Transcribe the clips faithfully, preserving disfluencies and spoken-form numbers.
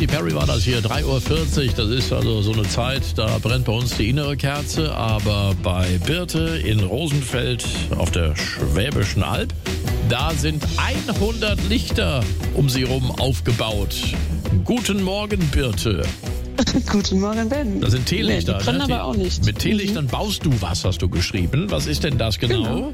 Katy Perry war das hier, drei Uhr vierzig. Das ist also so eine Zeit, da brennt bei uns die innere Kerze. Aber bei Birte in Rosenfeld auf der Schwäbischen Alb, da sind hundert Lichter um sie rum aufgebaut. Guten Morgen, Birte. Guten Morgen, Ben. Das sind Teelichter. Nee, die können ne? aber auch nicht. Mit Teelichtern mhm. baust du was, hast du geschrieben. Was ist denn das genau? genau.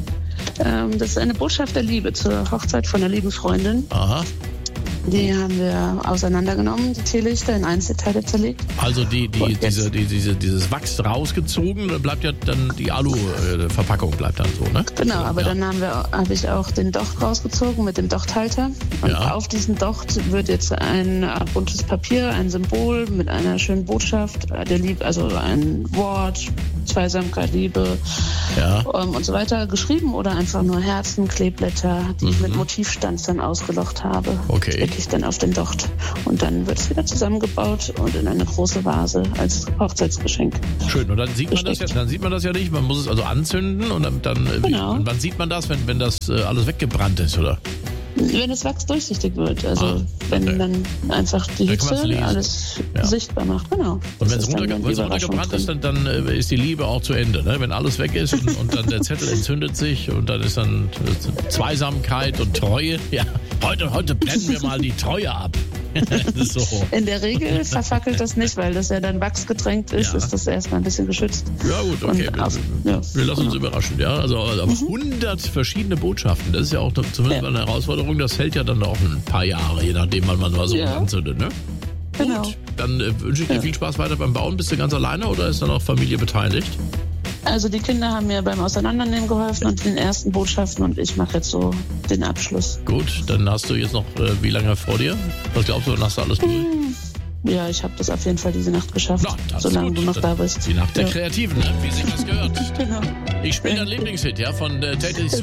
Ähm, das ist eine Botschaft der Liebe zur Hochzeit von einer lieben Freundin. Aha. Die haben wir auseinandergenommen, die Teelichter in Einzelteile zerlegt. Also die, die, diese, die, diese, dieses Wachs rausgezogen, da bleibt ja dann die Alu-Verpackung bleibt dann so, ne? Genau, so, aber ja. dann haben wir, habe ich auch den Docht rausgezogen mit dem Dochthalter. Und ja. auf diesen Docht wird jetzt ein Art buntes Papier, ein Symbol mit einer schönen Botschaft, der Liebe, also ein Wort, Zweisamkeit, Liebe ja. um, und so weiter geschrieben oder einfach nur Herzen, Kleeblätter, die mhm. ich mit Motivstanz dann ausgelocht habe. Okay. Ich dann auf den Docht. Und dann wird es wieder zusammengebaut und in eine große Vase als Hochzeitsgeschenk. Schön. Und dann sieht man das ja, dann sieht man das ja nicht. Man muss es also anzünden und dann, dann genau. wie, wann sieht man das, wenn, wenn das äh, alles weggebrannt ist, oder? Wenn das Wachs durchsichtig wird. Also ah, wenn okay. dann einfach die Hitze alles ja. sichtbar macht. Genau. Und wenn es runterge runtergebrannt ist, dann, dann äh, ist die Liebe auch zu Ende. Ne? Wenn alles weg ist und, und dann der Zettel entzündet sich und dann ist dann Zweisamkeit und Treue. Ja, heute, heute brennen wir mal die Treue ab. So. In der Regel verfackelt das nicht, weil das ja dann wachsgetränkt ist, ja. ist das erstmal ein bisschen geschützt. Ja gut, okay. Wir, auf, ja, wir lassen genau. uns überraschen. Ja? Also, also mhm. hundert verschiedene Botschaften, das ist ja auch zumindest ja. eine Herausforderung, das hält ja dann auch ein paar Jahre, je nachdem, wann man mal so ja. anzündet. Ne? Genau. Gut, dann äh, wünsche ich dir ja. viel Spaß weiter beim Bauen. Bist du ganz alleine oder ist dann auch Familie beteiligt? Also die Kinder haben mir beim Auseinandernehmen geholfen und den ersten Botschaften und ich mache jetzt so den Abschluss. Gut, dann hast du jetzt noch äh, wie lange vor dir? Was glaubst du, dann hast du alles durch? Hm. Ja, ich habe das auf jeden Fall diese Nacht geschafft, Na, solange gut. du noch da bist. Die Nacht der ja. Kreativen, ne? Wie sich das gehört. Genau. Ich spiele dein Lieblingshit, ja, von äh, Tate